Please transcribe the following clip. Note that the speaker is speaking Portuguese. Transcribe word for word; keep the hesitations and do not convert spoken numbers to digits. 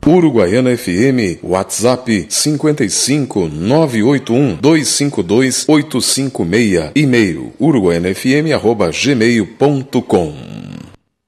Uruguaiana F M, WhatsApp cinco cinco nove oito um dois cinco dois oito cinco seis, e-mail uruguaianafm arroba gmail ponto com.